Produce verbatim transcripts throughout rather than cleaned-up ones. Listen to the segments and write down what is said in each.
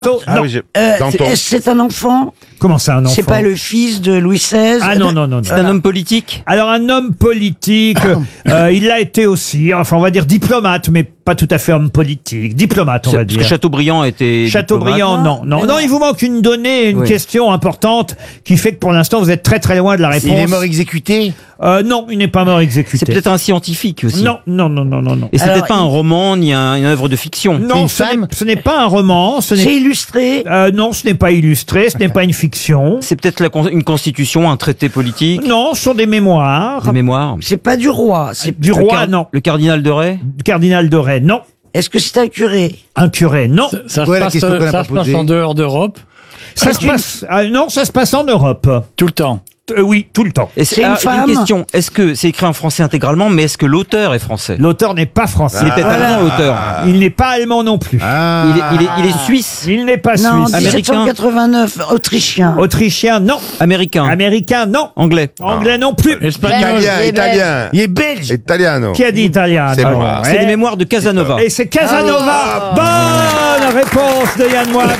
Ah non. oui, j'ai- Euh, Danton. c'est- Est-ce que c'est un enfant? Comment ça, un enfant? C'est pas le fils de Louis seize? Ah non, non, non. non. C'est un homme politique. Alors un homme politique, euh, il l'a été aussi, enfin on va dire diplomate, mais pas tout à fait homme politique. Diplomate, on va Parce dire. que Chateaubriand était. Chateaubriand, non, non, non, il vous manque une donnée, une Oui. question importante qui fait que pour l'instant vous êtes très très loin de la réponse. Il est mort exécuté. Euh, non, il n'est pas mort exécuté. C'est peut-être un scientifique aussi. Non, non, non, non, non, non. Et c'est Alors, peut-être pas il- un roman ni un- une œuvre de fiction. Non, une ce n'est- femme ce n'est pas un roman, ce C'est n'est illustré? euh, non, ce n'est pas illustré, ce n'est pas une fiction. C'est peut-être la con- une constitution, un traité politique, Non, ce sont des mémoires. des mémoires. C'est pas du roi. C'est Du Le roi, car- non. Le cardinal de Ray. Cardinal de Ray, non. Est-ce que c'est un curé? Un curé, non. Ça, Ouais, se la passe, question qu'on a ça pas se passe posée. en dehors d'Europe, Ça se passe, ah, non, ça se passe en Europe. tout le temps. Euh, oui, tout le temps. Et C'est une femme question. Est-ce que c'est écrit en français intégralement, mais est-ce que l'auteur est français? L'auteur n'est pas français. Il est peut-être Voilà. allemand, l'auteur. Il n'est pas allemand non plus. Ah. Il est, il est, il est suisse. Il n'est pas Non, suisse. Américain. dix-sept cent quatre-vingt-neuf, autrichien. Autrichien, non. Américain. Américain, non. Anglais. Anglais non plus. Espagnol. Italien, Eh ben, italien. Il est belge. Italiano. Qui a dit italien? C'est non, moi. C'est les mémoires de Casanova. Et c'est Casanova. Bonne réponse de Yann Moix.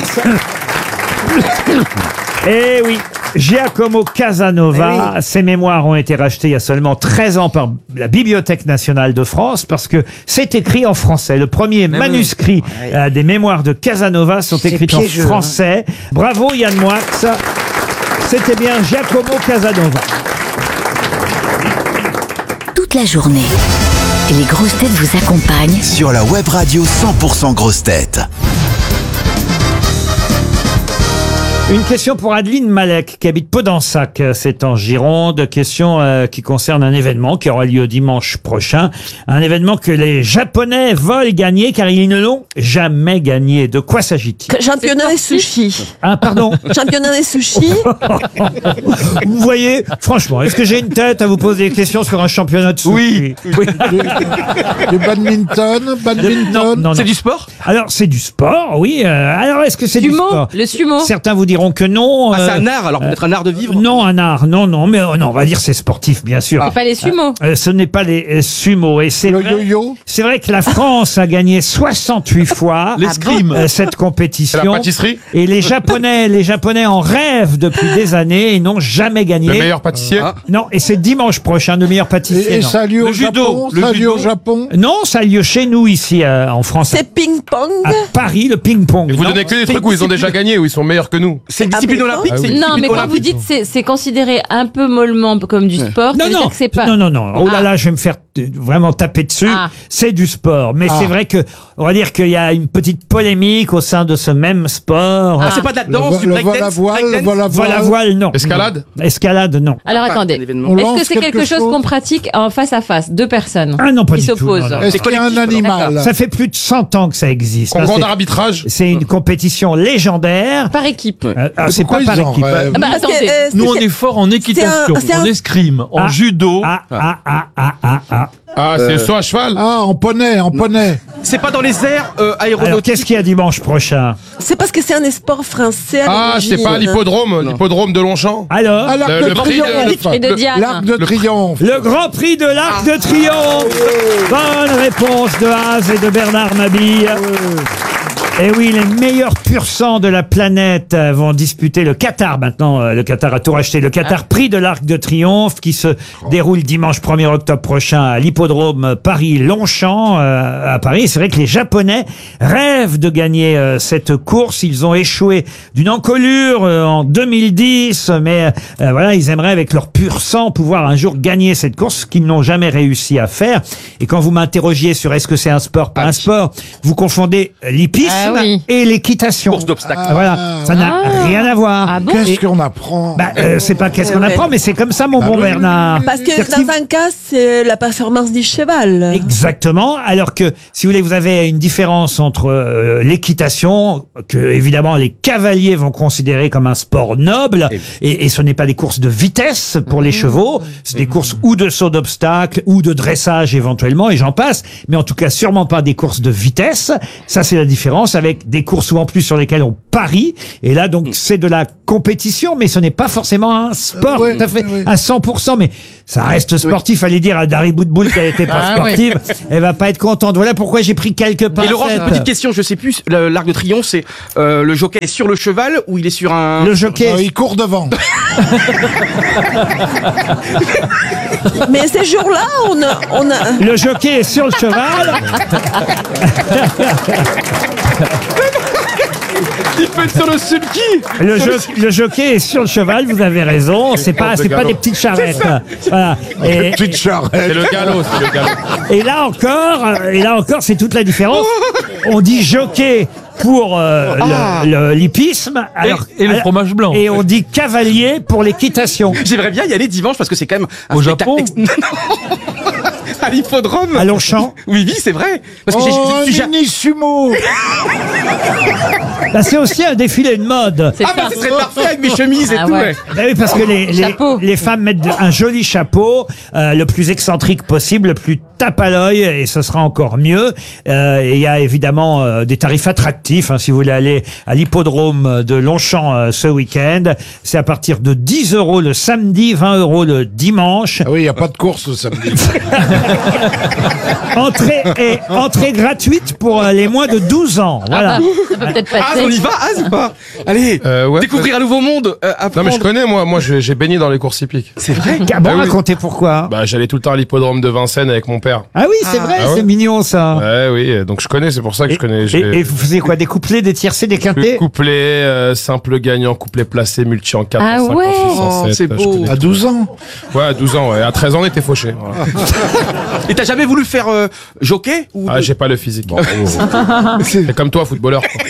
Eh oui, Giacomo Casanova, ses mémoires ont été rachetées il y a seulement treize ans par la Bibliothèque nationale de France parce que c'est écrit en français. Le premier Mais manuscrit oui. euh, des mémoires de Casanova sont C'est écrits en piégeux, hein. français. Bravo Yann Moix. C'était bien Giacomo Casanova. Toute la journée, les grosses têtes vous accompagnent Sur la web radio cent pour cent grosses têtes. Une question pour Adeline Malek, qui habite Podensac, euh, c'est en Gironde. Question euh, qui concerne un événement qui aura lieu dimanche prochain. Un événement que les Japonais veulent gagner car ils ne l'ont jamais gagné. De quoi s'agit-il? Championnat des sushis. Ah, pardon. Championnat des sushis. Vous voyez, franchement, est-ce que j'ai une tête à vous poser des questions sur un championnat de sushi? Oui. Du badminton, badminton. Non, non, non. du sport? Alors, c'est du sport, oui. euh, alors, est-ce que c'est du Sumo. sport? Le sumo. Certains vous diront que non. euh, art, alors peut-être un art de vivre? Non, un art, non, non, mais euh, non, on va dire c'est sportif, bien sûr. C'est pas les sumo. Euh, ce n'est pas les euh, sumo. Et c'est Le vrai, yo-yo. c'est vrai que la France a gagné soixante-huit fois L'escrime. euh, cette C'est compétition. la pâtisserie. Et les Japonais, les Japonais en rêvent depuis des années et n'ont jamais Le gagné. meilleur pâtissier. Non, et c'est dimanche prochain, le meilleur pâtissier. Et, et non. ça a lieu au Japon. Ça a lieu au Japon. Non, ça a lieu chez nous ici euh, en France. C'est ping-pong. À Paris, le ping-pong. Et vous Non. donnez que des trucs où ils ont déjà gagné, où ils sont meilleurs que nous. C'est une discipline olympique, c'est une Non, mais quand vous dites c'est c'est considéré un peu mollement comme du sport, ça Non, veut dire non, que c'est pas. non, non, non. Oh là Ah. là, je vais me faire euh, vraiment taper dessus. Ah. C'est du sport. Mais c'est vrai que, on va dire qu'il y a une petite polémique au sein de ce même sport. Ah. C'est pas de la Le, danse, vo- du le breakdance, vol à voile, le breakdance vol à Voilà, voile. voile, non. Escalade. Non. Escalade, non. Alors attendez, On est-ce lance que c'est quelque, quelque chose chose qu'on pratique en face à face, deux personnes Ah non, pas qui du tout, s'opposent? non, non. Est-ce qu'il y a un animal? Ça fait plus de cent ans que ça existe. hein. Concours C'est- d'arbitrage. C'est une compétition légendaire. Par équipe. Euh, alors, c'est pas Pourquoi par ils en équipe. rêvent Ah bah, Parce que, attendez. euh, Nous, on c'est- est fort en équitation, c'est un- en escrime, en Ah. judo. Ah, ah, ah, ah, ah, ah. Ah, c'est le saut à cheval. Ah, en poney, en poney. C'est pas dans les airs euh, Alors, aéronautiques. qu'est-ce qu'il y a dimanche prochain? c'est parce que c'est un sport français. à Ah, c'est pas l'origine. l'hippodrome, l'hippodrome de Longchamp. Alors, À l'arc Le- de le prix de- triomphe. Et de Le- Diane. L'arc de triomphe. le Grand Prix de l'Arc de Triomphe. Bonne réponse de Haas et de Bernard Mabille. Et oui, les meilleurs pur sang de la planète euh, vont disputer le Qatar. Maintenant, euh, le Qatar a tout racheté. Le Qatar Prix de l'Arc de Triomphe qui se déroule dimanche premier octobre prochain à l'hippodrome Paris-Longchamp euh, à Paris. C'est vrai que les Japonais rêvent de gagner euh, cette course. Ils ont échoué d'une encolure euh, en deux mille dix, mais euh, voilà, ils aimeraient avec leur pur sang pouvoir un jour gagner cette course, ce qu'ils n'ont jamais réussi à faire. Et quand vous m'interrogiez sur est-ce que c'est un sport, pas un sport, vous confondez l'hippisme Ah oui. et l'équitation. Course d'obstacles. Ah, voilà, ça n'a Ah. rien à voir. Ah bon? Qu'est-ce qu'on apprend? Bah, euh, c'est pas qu'est-ce qu'on Ouais. apprend, mais c'est comme ça, mon Bah bon oui. Bernard. Parce que C'est-à-dire dans un cas, c'est la performance du cheval. Exactement. Alors que, si vous voulez, vous avez une différence entre euh, l'équitation, que évidemment les cavaliers vont considérer comme un sport noble, et, et ce n'est pas des courses de vitesse pour les chevaux, c'est des courses ou de saut d'obstacle, ou de dressage éventuellement, et j'en passe, mais en tout cas sûrement pas des courses de vitesse. Ça, c'est la différence avec des courses où en plus sur lesquelles on Paris. Et là, donc, c'est de la compétition, mais ce n'est pas forcément un sport Euh, ouais, tout à fait ouais. à cent pour cent. Mais ça reste sportif. Allez dire à Dari Boudboul qu'elle n'était pas Ah, oui. sportive. Elle va pas être contente. Voilà pourquoi j'ai pris quelques Et Laurent, j'ai une pincettes. petite question, je sais plus, le- l'Arc de Triomphe, c'est euh, le jockey est sur le cheval ou il est sur un... Le jockey. Euh, il court devant. Mais ces jours-là, on a, on a... Le jockey est sur le cheval. Il peut être sur le sulky. Le, jo- le jockey est sur le cheval. Vous avez raison. C'est pas, c'est pas des petites charrettes. Voilà. Et, Petite charrette. C'est le galop, c'est le galop. et là encore, et là encore, c'est toute la différence. On dit jockey pour euh, Ah. le- le- l'hippisme, alors et le alors- fromage blanc. et on dit cavalier pour l'équitation. J'aimerais bien y aller dimanche parce que c'est quand même un Au spectacle Japon ex- Non. À l'hippodrome. À Longchamp. Oui, oui, c'est vrai. Parce que j'ai- Oh, je suis ja- mini sumo. Là, c'est aussi un défilé de mode. C'est Ah bah ça. ce serait parfait avec mes chemises et Ah tout. ouais. Ouais. Ben oui, parce que les, les, Chapeau. les femmes mettent de- un joli chapeau, euh, le plus excentrique possible, le plus tape à l'œil, et ce sera encore mieux. Euh, et il y a évidemment euh, des tarifs attractifs, hein, si vous voulez aller à l'hippodrome de Longchamp euh, ce week-end. C'est à partir de dix euros le samedi, vingt euros le dimanche. Ah oui, il n'y a pas de course le samedi. Entrée, et, entrée gratuite pour euh, les moins de douze ans. Voilà. Ah bah, ça peut peut-être Ah, on y passer. va, Az ou pas? Allez, Euh, ouais. découvrir un nouveau monde, euh, Non apprendre. mais je connais moi, moi j'ai j'ai baigné dans les courses hippiques. C'est vrai. Ah bon, Ah oui. racontez pourquoi. Bah j'allais tout le temps à l'hippodrome de Vincennes avec mon père. Ah oui, c'est vrai, Ah ouais. c'est mignon ça. Ouais oui, donc je connais, c'est pour ça que Et, je connais. et, j'ai- et vous faisiez quoi? Des couplets, des tiercés, des quintés? Couplet, euh, simple gagnant, couplet placé, multi en quatre, Ah en cinq, ouais. en six, en Oh, sept, c'est je beau. connais À tout. douze ans. Ouais, à douze ans, ouais. À treize ans, on était fauchés. Voilà. Et t'as jamais voulu faire euh, jockey ou Ah, j'ai pas le physique. C'est comme toi, footballeur. quoi.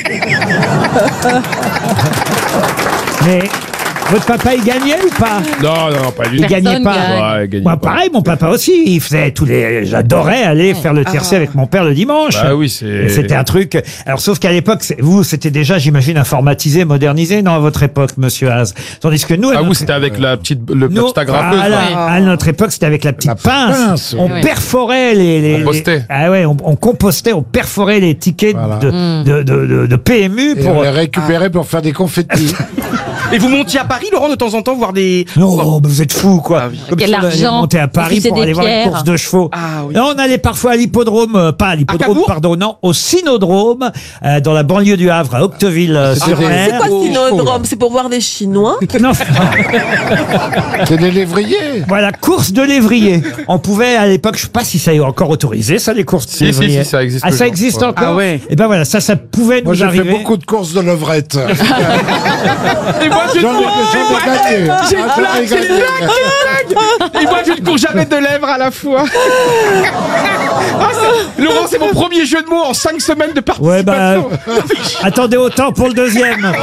Mais votre papa, il gagnait ou pas? Non, non, non, pas du Il tout. gagnait Personne pas. gagne. Ouais, il gagnait Moi, pas. pareil, mon papa aussi, il faisait tous les. J'adorais aller faire le tiercé avec mon père le dimanche. Bah oui, Et c'est. c'était un truc. Alors, sauf qu'à l'époque, c'est- vous, c'était déjà, j'imagine, informatisé, modernisé, non, à votre époque, monsieur Haas. Tandis que nous, à Ah, vous, notre- c'était avec la petite, le nous, petite agrafeuse. voilà, là. à notre époque, c'était avec la petite La pince. pince, On oui. perforait les, les, On postait. les- ah ouais, on, on compostait, on perforait les tickets Voilà. de, de, de, de, de P M U Et pour. on les récupérait pour faire des confettis. Et vous montiez à Paris, Laurent, de temps en temps, voir des... Non, mais vous êtes fou, quoi. Ah oui. Comme Quel si on allait argent. monter à Paris Refuser pour des aller voir une pierres. course de chevaux. Ah oui. Non, on allait parfois à l'hippodrome, euh, pas à l'hippodrome, Cabourg pardon, non, au Cynodrome, euh, dans la banlieue du Havre, à Ah, Octeville-sur-Mer. C'est quoi Oh, Cynodrome? C'est pour voir des Chinois? Non, C'est des lévriers. voilà, course de lévrier. On pouvait, à l'époque, je sais pas si ça est encore autorisé, ça, les courses de Si, si, lévrier. si, ça existe Ah, ça toujours. existe Ouais. encore? Ah ouais. Et ben voilà, ça, ça pouvait Moi, nous j'ai fait arriver. beaucoup de courses de levrette. Et moi, je J'en ai, j'en ai gagné. Ah, J'ai j'en ai une blague, j'ai une gagné. Et moi, je ne cours jamais de lèvres à la fois. Ah, c'est- Laurent, c'est mon premier jeu de mots en cinq semaines de participation. Ouais, bah, attendez autant pour le deuxième.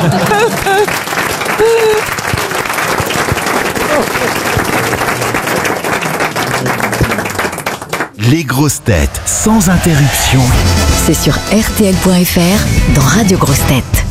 Les grosses têtes sans interruption. C'est sur R T L point F R dans Radio Grosses Têtes.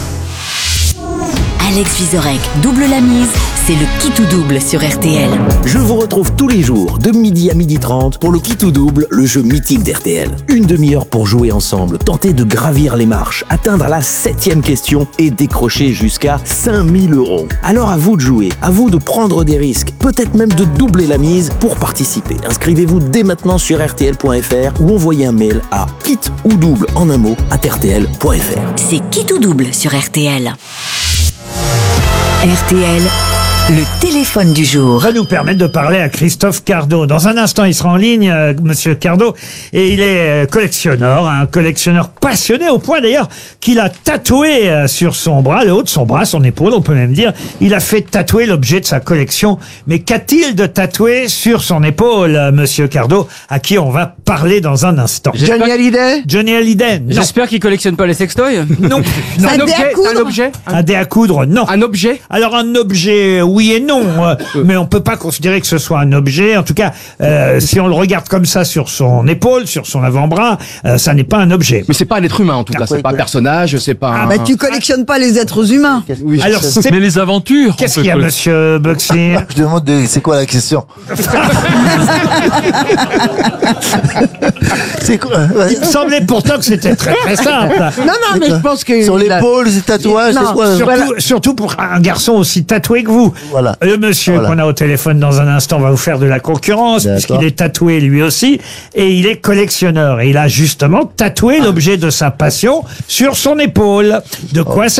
Alex Vizorek double la mise, c'est le qui tout double sur R T L. Je vous retrouve tous les jours de midi à midi trente pour le qui tout double, le jeu mythique d'R T L. Une demi-heure pour jouer ensemble, tenter de gravir les marches, atteindre la septième question et décrocher jusqu'à cinq mille euros. Alors à vous de jouer, à vous de prendre des risques, peut-être même de doubler la mise pour participer. Inscrivez-vous dès maintenant sur R T L point F R ou envoyez un mail à kit ou double en un mot à R T L point F R. C'est qui tout double sur R T L. R T L, le téléphone du On jour. va nous permettre de parler à Christophe Cardot. Dans un instant, il sera en ligne, euh, Monsieur Cardot, et il est euh, collectionneur, un collectionneur passionné au point d'ailleurs qu'il a tatoué euh, sur son bras, le haut de son bras, son épaule, on peut même dire, il a fait tatouer l'objet de sa collection. Mais qu'a-t-il de tatoué sur son épaule, euh, Monsieur Cardot, à qui on va parler dans un instant? Johnny Hallyday? Johnny Hallyday, non. J'espère qu'il collectionne pas les sextoys. Non, non. Un dé à objet, coudre un objet, Un dé à coudre, non. un objet. Alors un objet, oui et non, euh, mais on peut pas considérer que ce soit un objet. En tout cas, euh, si on le regarde comme ça sur son épaule, sur son avant-bras, euh, ça n'est pas un objet. Mais c'est pas un être humain en tout cas. C'est pas un personnage, c'est pas. Ah un... bah tu collectionnes pas les êtres humains. Oui. Alors, c'est- Mais les aventures. qu'est-ce on qu'il y a, peut- monsieur Boxy? Je demande, de- c'est quoi la question? C'est quoi? Il me semblait pourtant que c'était très très simple. Non, non, mais je pense que. Sur la- l'épaule, c'est tatouage, Non, c'est quoi? sur- Surtout, surtout pour un garçon aussi tatoué que vous. Voilà. Le monsieur Voilà. qu'on a au téléphone dans un instant va vous faire de la concurrence, D'accord. puisqu'il est tatoué lui aussi, et il est collectionneur. Et il a justement tatoué l'objet de sa passion sur son épaule. De quoi